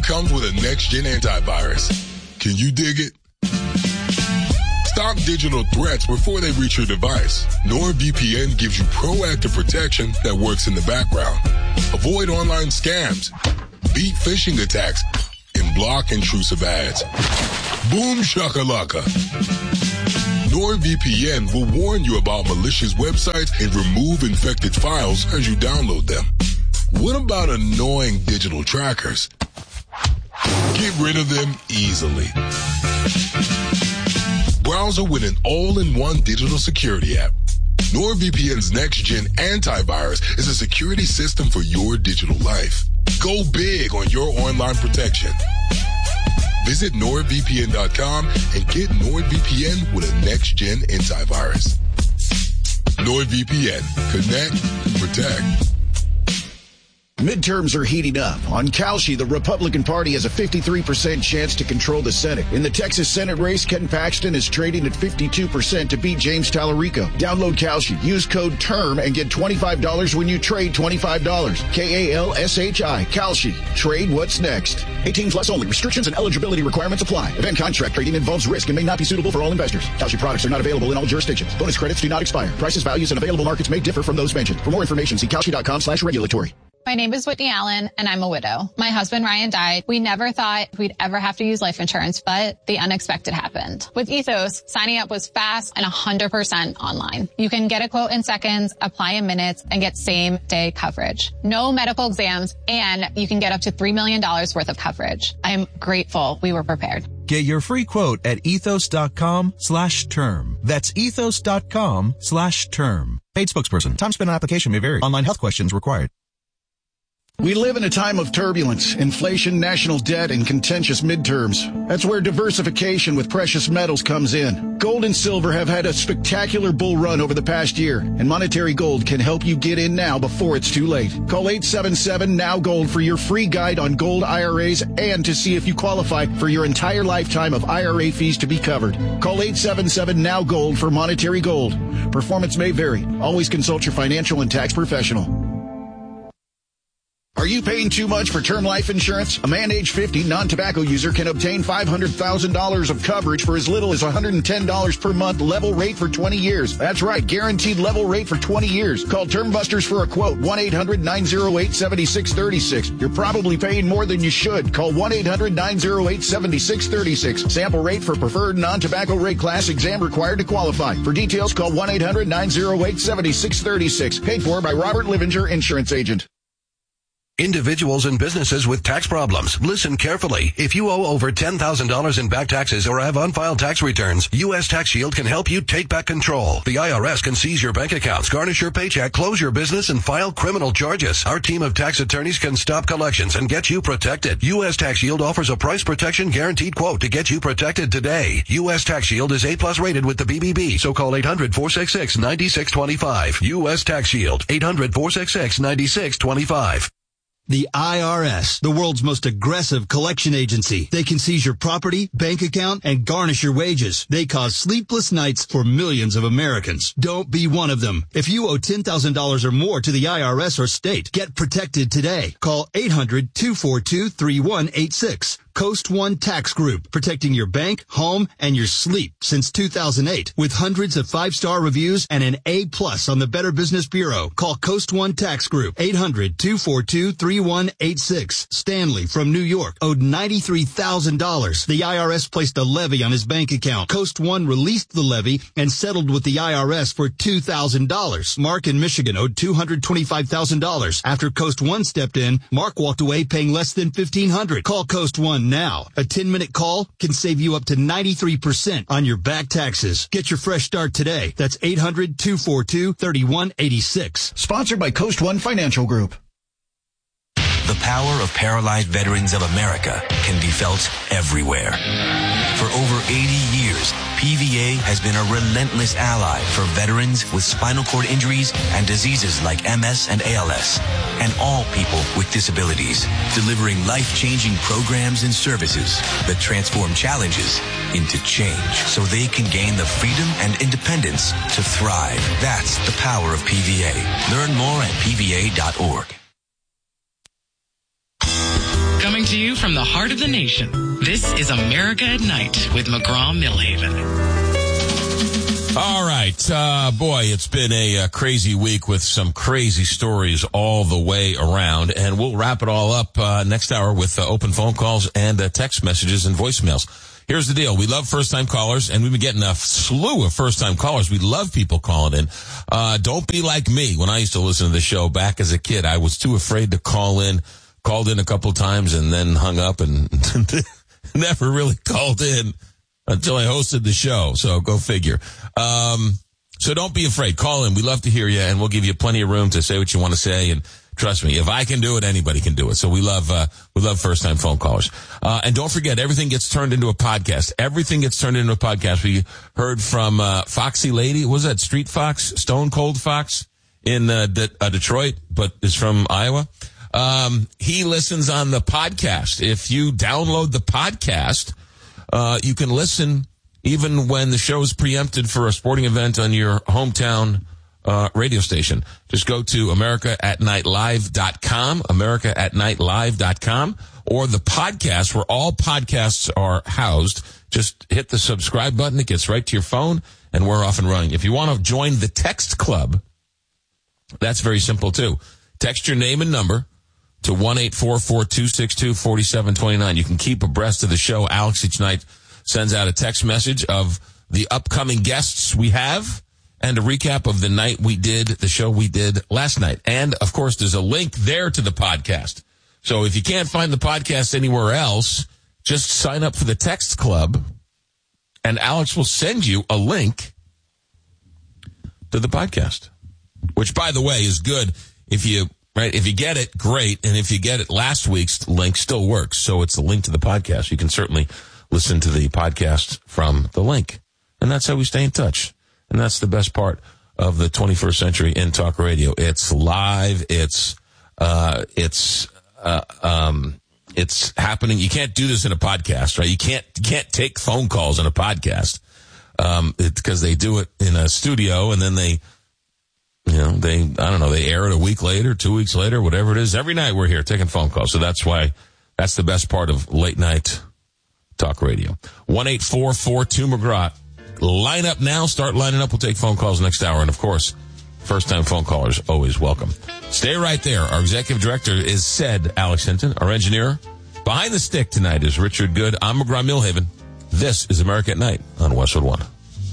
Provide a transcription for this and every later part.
comes with a next-gen antivirus. Can you dig it? Stop digital threats before they reach your device. NordVPN gives you proactive protection that works in the background. Avoid online scams, beat phishing attacks, and block intrusive ads. Boom shakalaka. NordVPN will warn you about malicious websites and remove infected files as you download them. What about annoying digital trackers? Get rid of them easily. Browser with an all-in-one digital security app. NordVPN's next-gen antivirus is a security system for your digital life. Go big on your online protection. Visit NordVPN.com and get NordVPN with a next-gen antivirus. NordVPN. Connect, protect. Midterms are heating up. On Kalshi, the Republican Party has a 53% chance to control the Senate. In the Texas Senate race, Ken Paxton is trading at 52% to beat James Tallarico. Download Kalshi. Use code TERM and get $25 when you trade $25. Kalshi. Kalshi. Trade what's next. 18 plus only. Restrictions and eligibility requirements apply. Event contract trading involves risk and may not be suitable for all investors. Kalshi products are not available in all jurisdictions. Bonus credits do not expire. Prices, values, and available markets may differ from those mentioned. For more information, see Kalshi.com/regulatory. My name is Whitney Allen, and I'm a widow. My husband, Ryan, died. We never thought we'd ever have to use life insurance, but the unexpected happened. With Ethos, signing up was fast and 100% online. You can get a quote in seconds, apply in minutes, and get same-day coverage. No medical exams, and you can get up to $3 million worth of coverage. I'm grateful we were prepared. Get your free quote at ethos.com/term. That's ethos.com/term. Paid spokesperson. Time spent on application may vary. Online health questions required. We live in a time of turbulence, inflation, national debt, and contentious midterms. That's where diversification with precious metals comes in. Gold and silver have had a spectacular bull run over the past year, and Monetary Gold can help you get in now before it's too late. Call 877-NOW-GOLD for your free guide on gold IRAs and to see if you qualify for your entire lifetime of IRA fees to be covered. Call 877-NOW-GOLD for Monetary Gold. Performance may vary. Always consult your financial and tax professional. Are you paying too much for term life insurance? A man age 50 non-tobacco user can obtain $500,000 of coverage for as little as $110 per month, level rate for 20 years. That's right, guaranteed level rate for 20 years. Call Term Busters for a quote, 1-800-908-7636. You're probably paying more than you should. Call 1-800-908-7636. Sample rate for preferred non-tobacco rate class, exam required to qualify. For details, call 1-800-908-7636. Paid for by Robert Livinger, Insurance Agent. Individuals and businesses with tax problems, listen carefully. If you owe over $10,000 in back taxes or have unfiled tax returns, U.S. Tax Shield can help you take back control. The IRS can seize your bank accounts, garnish your paycheck, close your business, and file criminal charges. Our team of tax attorneys can stop collections and get you protected. U.S. Tax Shield offers a price protection guaranteed quote to get you protected today. U.S. Tax Shield is A+ rated with the BBB, so call 800-466-9625. U.S. Tax Shield, 800-466-9625. The IRS, the world's most aggressive collection agency. They can seize your property, bank account, and garnish your wages. They cause sleepless nights for millions of Americans. Don't be one of them. If you owe $10,000 or more to the IRS or state, get protected today. Call 800-242-3186. Coast One Tax Group, protecting your bank, home, and your sleep since 2008. With hundreds of 5-star reviews and an A+ on the Better Business Bureau. Call Coast One Tax Group, 800-242-3186. Stanley from New York owed $93,000. The IRS placed a levy on his bank account. Coast One released the levy and settled with the IRS for $2,000. Mark in Michigan owed $225,000. After Coast One stepped in, Mark walked away paying less than $1,500. Call Coast One now. A 10-minute call can save you up to 93% on your back taxes. Get your fresh start today. That's 800-242-3186. Sponsored by Coast One Financial Group. The power of paralyzed veterans of America can be felt everywhere. For over 80 years, PVA has been a relentless ally for veterans with spinal cord injuries and diseases like MS and ALS, and all people with disabilities, delivering life-changing programs and services that transform challenges into change so they can gain the freedom and independence to thrive. That's the power of PVA. Learn more at PVA.org. Coming to you from the heart of the nation, this is America at Night with McGraw-Millhaven. All right. Boy, it's been a crazy week with some crazy stories all the way around. And we'll wrap it all up next hour with open phone calls and text messages and voicemails. Here's the deal. We love first-time callers, and we've been getting a slew of first-time callers. We love people calling in. Don't be like me. When I used to listen to the show back as a kid, I was too afraid to call in. Called in a couple times and then hung up and never really called in until I hosted the show. So go figure. So don't be afraid. Call in. We love to hear you, and we'll give you plenty of room to say what you want to say. And trust me, if I can do it, anybody can do it. So we love first-time phone callers. And don't forget, everything gets turned into a podcast. Everything gets turned into a podcast. We heard from Foxy Lady. What was that? Street Fox? Stone Cold Fox in Detroit, but is from Iowa. He listens on the podcast. If you download the podcast, you can listen even when the show is preempted for a sporting event on your hometown radio station. Just go to americaatnightlive.com, americaatnightlive.com, or the podcast where all podcasts are housed. Just hit the subscribe button. It gets right to your phone, and we're off and running. If you want to join the text club, that's very simple, too. Text your name and number to 1-844-262-4729. You can keep abreast of the show. Alex each night sends out a text message of the upcoming guests we have and a recap of the show we did last night. And, of course, there's a link there to the podcast. So if you can't find the podcast anywhere else, just sign up for the text club, and Alex will send you a link to the podcast, which, by the way, is good if you get it, great. And if you get it, last week's link still works. So it's the link to the podcast. You can certainly listen to the podcast from the link. And that's how we stay in touch. And that's the best part of the 21st century in talk radio. It's live. It's happening. You can't do this in a podcast, right? You can't take phone calls in a podcast. Because they do it in a studio and then they air it a week later, 2 weeks later, whatever it is. Every night we're here taking phone calls. So that's the best part of late night talk radio. 1-844-2-McGraw. Line up now. Start lining up. We'll take phone calls next hour. And, of course, first-time phone callers always welcome. Stay right there. Our executive director is Alex Hinton. Our engineer behind the stick tonight is Richard Good. I'm McGraw-Millhaven. This is America at Night on Westwood One.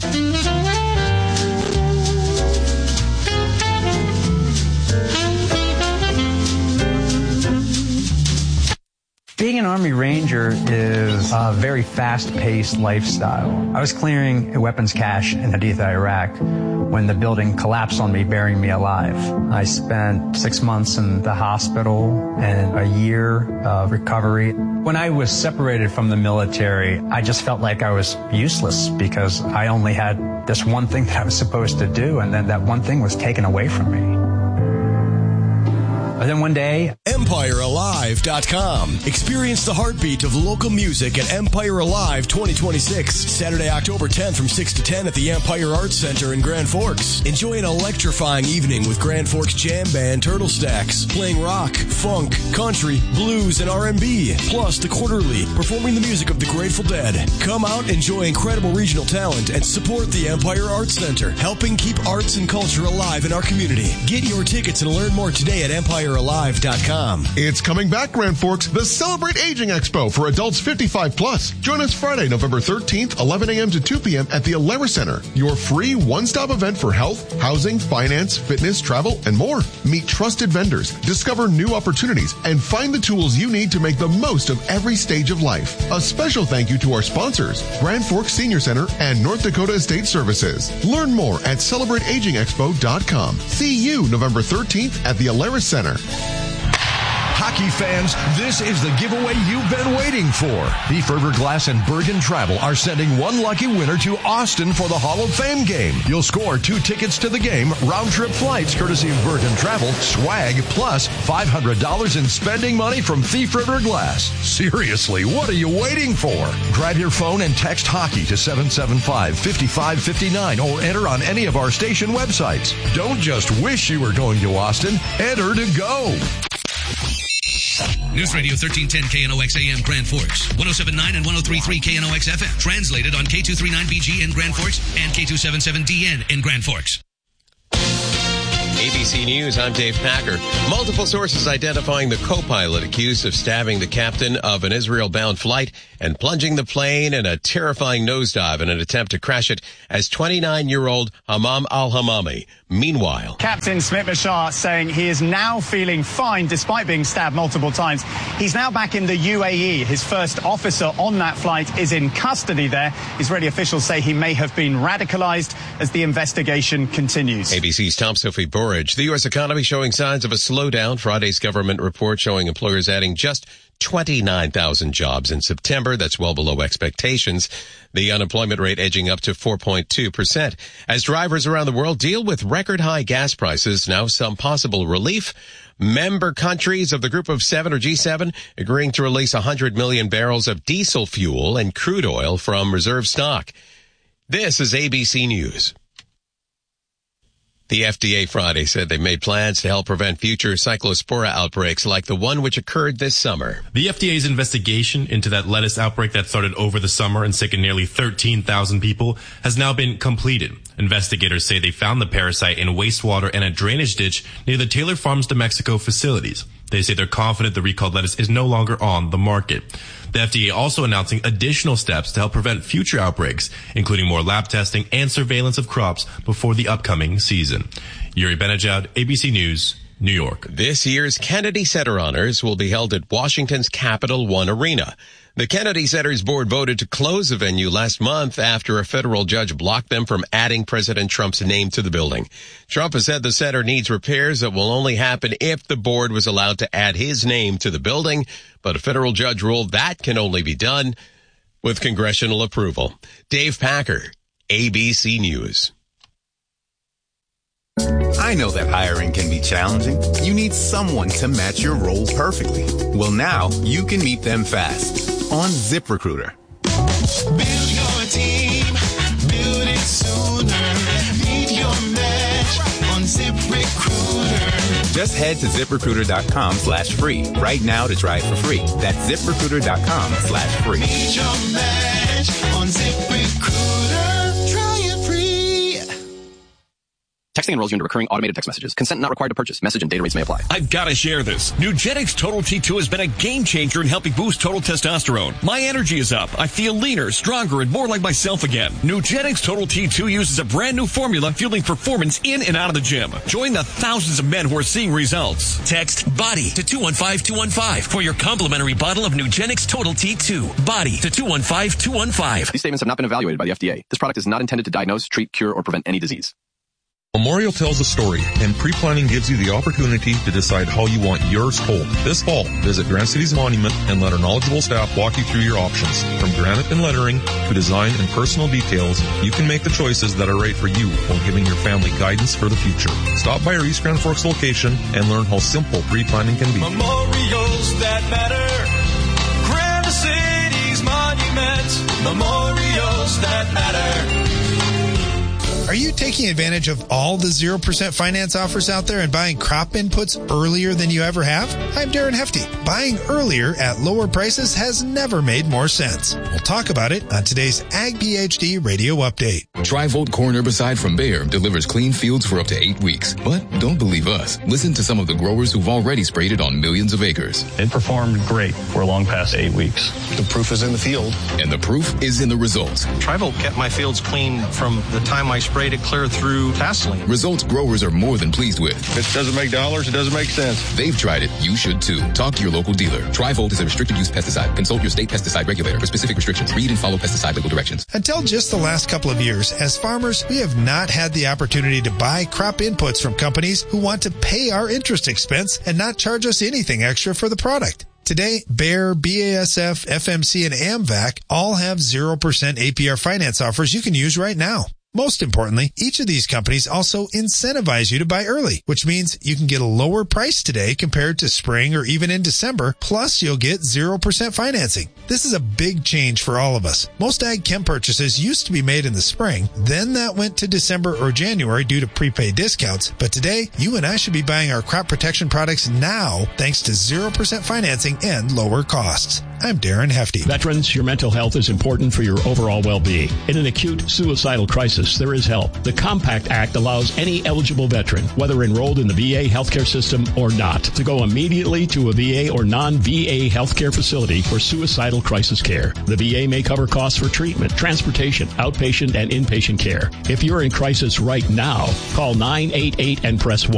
Being an Army Ranger is a very fast-paced lifestyle. I was clearing a weapons cache in Haditha, Iraq, when the building collapsed on me, burying me alive. I spent 6 months in the hospital and a year of recovery. When I was separated from the military, I just felt like I was useless because I only had this one thing that I was supposed to do, and then that one thing was taken away from me. But then one day, EmpireAlive.com. Experience the heartbeat of local music at Empire Alive 2026. Saturday, October 10th from 6 to 10 at the Empire Arts Center in Grand Forks. Enjoy an electrifying evening with Grand Forks jam band Turtle Stacks, playing rock, funk, country, blues, and R&B. Plus, The Quarterly, performing the music of the Grateful Dead. Come out, enjoy incredible regional talent, and support the Empire Arts Center, helping keep arts and culture alive in our community. Get your tickets and learn more today at EmpireAlive.com. It's coming back, Grand Forks, the Celebrate Aging Expo for adults 55 plus. Join us Friday, November 13th, 11 a.m. to 2 p.m. at the Alera Center, your free one-stop event for health, housing, finance, fitness, travel, and more. Meet trusted vendors, discover new opportunities, and find the tools you need to make the most of every stage of life. A special thank you to our sponsors, Grand Forks Senior Center and North Dakota Estate Services. Learn more at CelebrateAgingExpo.com. See you November 13th at the Alera Center. Hockey fans, this is the giveaway you've been waiting for. The Ferber Glass and Bergen Travel are sending one lucky winner to Austin for the Hall of Fame game. You'll score 2 tickets to the game, round-trip flights courtesy of Bergen Travel, swag, plus $500 in spending money from Thief River Glass. Seriously, what are you waiting for? Grab your phone and text hockey to 775-5559 or enter on any of our station websites. Don't just wish you were going to Austin. Enter to go. News Radio 1310 KNOX AM Grand Forks, 107.9 and 103.3 KNOX FM. Translated on K239BG in Grand Forks and K277DN in Grand Forks. ABC News, I'm Dave Packer. Multiple sources identifying the co-pilot accused of stabbing the captain of an Israel-bound flight and plunging the plane in a terrifying nosedive in an attempt to crash it as 29-year-old Hamam al-Hamami. Meanwhile, Captain Smit Bashar saying he is now feeling fine despite being stabbed multiple times. He's now back in the UAE. His first officer on that flight is in custody there. Israeli officials say he may have been radicalized as the investigation continues. ABC's Tom Sophie Burridge. The U.S. economy showing signs of a slowdown. Friday's government report showing employers adding just 29,000 jobs in September. That's well below expectations. The unemployment rate edging up to 4.2%. As drivers around the world deal with record high gas prices, now some possible relief. Member countries of the Group of Seven, or G7, agreeing to release 100 million barrels of diesel fuel and crude oil from reserve stock. This is ABC News. The FDA Friday said they made plans to help prevent future cyclospora outbreaks like the one which occurred this summer. The FDA's investigation into that lettuce outbreak that started over the summer and sickened nearly 13,000 people has now been completed. Investigators say they found the parasite in wastewater and a drainage ditch near the Taylor Farms de Mexico facilities. They say they're confident the recalled lettuce is no longer on the market. The FDA also announcing additional steps to help prevent future outbreaks, including more lab testing and surveillance of crops before the upcoming season. Yuri Benajad, ABC News, New York. This year's Kennedy Center Honors will be held at Washington's Capital One Arena. The Kennedy Center's board voted to close the venue last month after a federal judge blocked them from adding President Trump's name to the building. Trump has said the center needs repairs that will only happen if the board was allowed to add his name to the building, but a federal judge ruled that can only be done with congressional approval. Dave Packer, ABC News. I know that hiring can be challenging. You need someone to match your role perfectly. Well, now you can meet them fast on ZipRecruiter. Build your team, build it sooner. Meet your match on ZipRecruiter. Just head to ZipRecruiter.com/free right now to try it for free. That's ZipRecruiter.com/free. Meet your match on ZipRecruiter. Try it free. Texting enrolls you into recurring automated text messages. Consent not required to purchase. Message and data rates may apply. I've got to share this. Nugenix Total T2 has been a game changer in helping boost total testosterone. My energy is up. I feel leaner, stronger, and more like myself again. Nugenix Total T2 uses a brand new formula fueling performance in and out of the gym. Join the thousands of men who are seeing results. Text BODY to 215215 for your complimentary bottle of Nugenix Total T2. BODY to 215215. These statements have not been evaluated by the FDA. This product is not intended to diagnose, treat, cure, or prevent any disease. Memorial tells a story, and pre-planning gives you the opportunity to decide how you want yours told. This fall, visit Grand City's Monument and let our knowledgeable staff walk you through your options. From granite and lettering to design and personal details, you can make the choices that are right for you while giving your family guidance for the future. Stop by our East Grand Forks location and learn how simple pre-planning can be. Memorials that matter. Grand City's Monument. Memorials that matter. Are you taking advantage of all the 0% finance offers out there and buying crop inputs earlier than you ever have? I'm Darren Hefty. Buying earlier at lower prices has never made more sense. We'll talk about it on today's Ag PhD Radio Update. Tri-Volt corn herbicide from Bayer delivers clean fields for up to 8 weeks. But don't believe us. Listen to some of the growers who've already sprayed it on millions of acres. It performed great for long past 8 weeks. The proof is in the field. And the proof is in the results. Tri-Volt kept my fields clean from the time I sprayed it clear through tasseling. Results growers are more than pleased with. If it doesn't make dollars, it doesn't make sense. They've tried it. You should too. Talk to your local dealer. Tri-Volt is a restricted use pesticide. Consult your state pesticide regulator for specific restrictions. Read and follow pesticide label directions. Until just the last couple of years, as farmers, we have not had the opportunity to buy crop inputs from companies who want to pay our interest expense and not charge us anything extra for the product. Today, Bayer, BASF, FMC, and AMVAC all have 0% APR finance offers you can use right now. Most importantly, each of these companies also incentivize you to buy early, which means you can get a lower price today compared to spring or even in December, plus you'll get 0% financing. This is a big change for all of us. Most ag chem purchases used to be made in the spring, then that went to December or January due to prepaid discounts, but today you and I should be buying our crop protection products now thanks to 0% financing and lower costs. I'm Darren Hefty. Veterans, your mental health is important for your overall well-being. In an acute suicidal crisis, there is help. The Compact Act allows any eligible veteran, whether enrolled in the VA healthcare system or not, to go immediately to a VA or non-VA healthcare facility for suicidal crisis care. The VA may cover costs for treatment, transportation, outpatient, and inpatient care. If you're in crisis right now, call 988 and press 1.